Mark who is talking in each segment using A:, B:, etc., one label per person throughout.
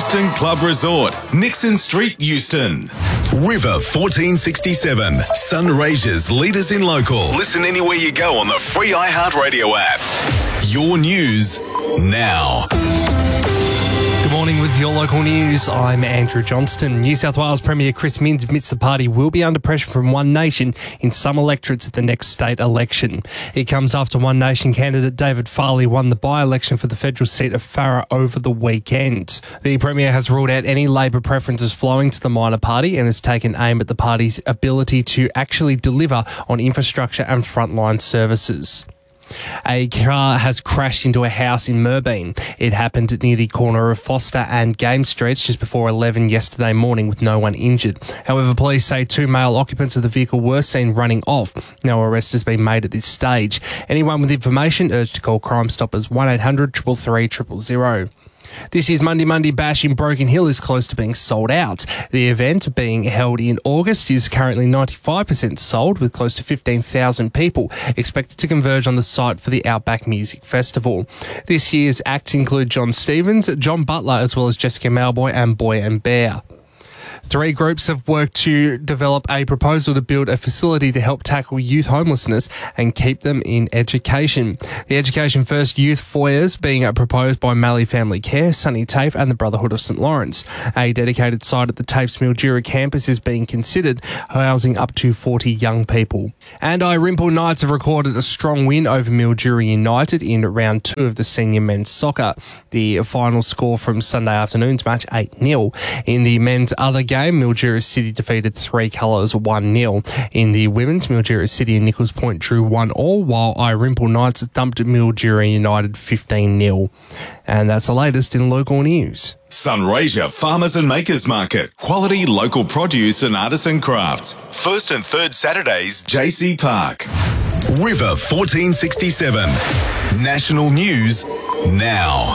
A: Euston Club Resort, Nixon Street, Euston. River 1467, Sunraysia's leaders in local. Listen anywhere you go on the free iHeartRadio app. Your news now.
B: Good morning with your local news. I'm Andrew Johnston. New South Wales Premier Chris Minns admits the party will be under pressure from One Nation in some electorates at the next state election. It comes after One Nation candidate David Farley won the by-election for the federal seat of Farrer over the weekend. The Premier has ruled out any Labor preferences flowing to the minor party and has taken aim at the party's ability to actually deliver on infrastructure and frontline services. A car has crashed into a house in Merbeen. It happened near the corner of Foster and Game Streets just before 11 yesterday morning with no one injured. However, police say 2 male occupants of the vehicle were seen running off. No arrest has been made at this stage. Anyone with information urged to call Crime Stoppers 1800 333 000. This year's Monday Bash in Broken Hill is close to being sold out. The event, being held in August, is currently 95% sold, with close to 15,000 people expected to converge on the site for the Outback Music Festival. This year's acts include John Stevens, John Butler, as well as Jessica Malboy and Boy and Bear. 3 groups have worked to develop a proposal to build a facility to help tackle youth homelessness and keep them in education. The Education First youth foyers being proposed by Mallee Family Care, Sunny TAFE and the Brotherhood of St Lawrence. A dedicated site at the TAFE's Mildura campus is being considered, housing up to 40 young people. And Irimple Knights have recorded a strong win over Mildura United in round 2 of the senior men's soccer. The final score from Sunday afternoon's match 8-0. In the men's other game, Mildura City defeated 3 colours 1-0. In the women's, Mildura City and Nichols Point drew 1-1, while Irimple Knights dumped Mildura United 15-0. And that's the latest in local news.
A: Sunraysia Farmers and Makers Market. Quality local produce and artisan crafts. First and third Saturdays, JC Park. River 1467. National News now.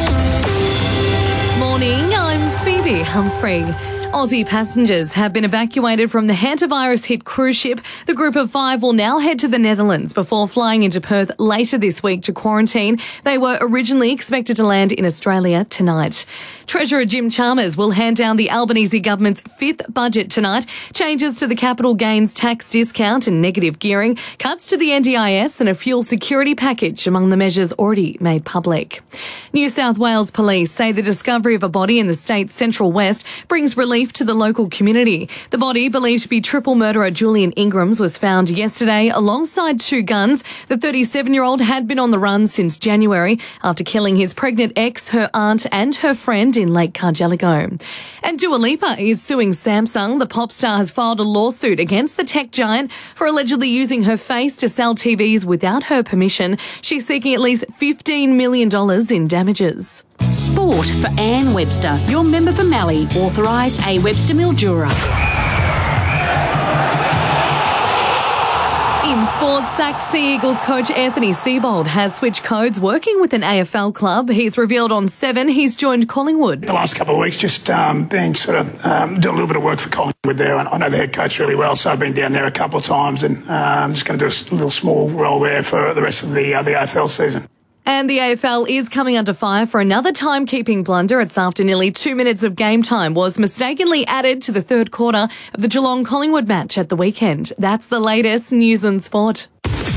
C: Morning, I'm Phoebe Humphrey. Aussie passengers have been evacuated from the hantavirus-hit cruise ship. The group of 5 will now head to the Netherlands before flying into Perth later this week to quarantine. They were originally expected to land in Australia tonight. Treasurer Jim Chalmers will hand down the Albanese government's 5th budget tonight. Changes to the capital gains tax discount and negative gearing, cuts to the NDIS and a fuel security package among the measures already made public. New South Wales police say the discovery of a body in the state's central west brings relief to the local community. The body, believed to be triple murderer Julian Ingrams, was found yesterday alongside 2 guns. The 37-year-old had been on the run since January after killing his pregnant ex, her aunt and her friend in Lake Cargelligo. And Dua Lipa is suing Samsung. The pop star has filed a lawsuit against the tech giant for allegedly using her face to sell TVs without her permission. She's seeking at least $15 million in damages.
D: Sport for Anne Webster, your member for Mallee, authorised A. Webster Mildura.
C: In sports, sacked Sea Eagles coach Anthony Seibold has switched codes working with an AFL club. He's revealed on 7 he's joined Collingwood.
E: The last couple of weeks just been sort of doing a little bit of work for Collingwood there. I know the head coach really well, so I've been down there a couple of times and I'm just going to do a little small role there for the rest of the AFL season.
C: And the AFL is coming under fire for another timekeeping blunder. It's after nearly 2 minutes of game time was mistakenly added to the third quarter of the Geelong-Collingwood match at the weekend. That's the latest news and sport.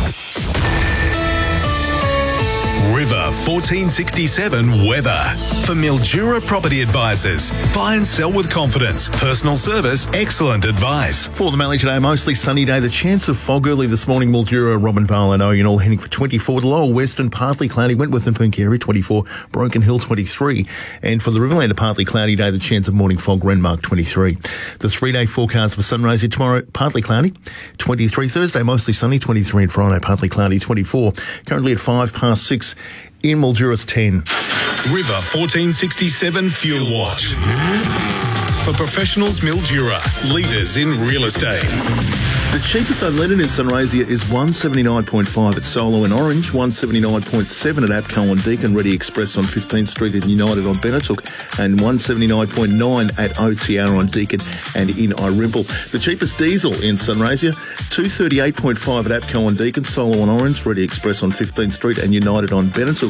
A: River 1467 weather. For Mildura Property Advisors. Buy and sell with confidence. Personal service, excellent advice.
F: For the Mallee today, mostly sunny day. The chance of fog early this morning. Mildura, Robin Vale and Oyen all heading for 24. The lower western, partly cloudy. Wentworth and Pooncarie, 24. Broken Hill, 23. And for the Riverland, a partly cloudy day. The chance of morning fog, Renmark, 23. The 3-day forecast for Sunraysia tomorrow, partly cloudy, 23. Thursday, mostly sunny, 23. And Friday, partly cloudy, 24. Currently at 6:05. In Mildura's 10.
A: River 1467 Fuel Watch. For professionals, Mildura, leaders in real estate.
F: The cheapest unleaded in Sunraysia is $179.5 at Solo and Orange, $179.7 at APCO and Deakin, Ready Express on 15th Street and United on Benetook, and $179.9 at OCR on Deakin and in Irimple. The cheapest diesel in Sunraysia, $238.5 at APCO and Deakin, Solo and Orange, Ready Express on 15th Street and United on Benetook,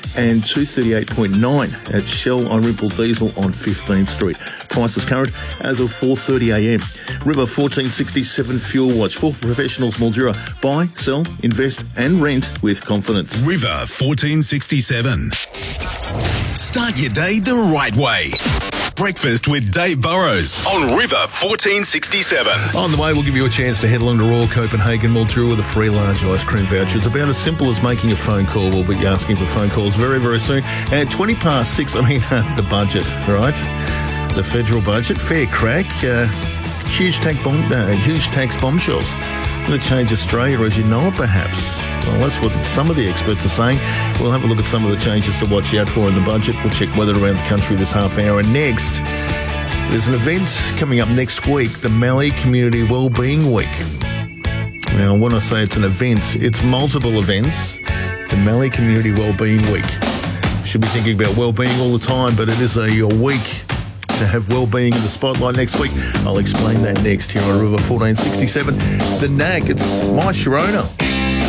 F: and $238.9 at Shell Irimple Diesel on 15th Street. Prices current as of 4:30am. River 1467 Fuel Watch for professionals. Mildura. Buy, sell, invest and rent with confidence.
A: River 1467. Start your day the right way. Breakfast with Dave Burrows on River 1467.
F: On the way, we'll give you a chance to head along to Royal Copenhagen Mildura with a free large ice cream voucher. It's about as simple as making a phone call. We'll be asking for phone calls very, very soon. At 6:20, the budget, right? The federal budget, fair crack. Huge tax bombshells. Going to change Australia as you know it, perhaps. Well, that's what some of the experts are saying. We'll have a look at some of the changes to watch out for in the budget. We'll check weather around the country this half hour. And next, there's an event coming up next week, the Mallee Community Wellbeing Week. Now, when I say it's an event, it's multiple events. The Mallee Community Wellbeing Week. Should be thinking about wellbeing all the time, but it is a week to have wellbeing in the spotlight next week. I'll explain that next here on River 1467. The NAG, it's my Sharona.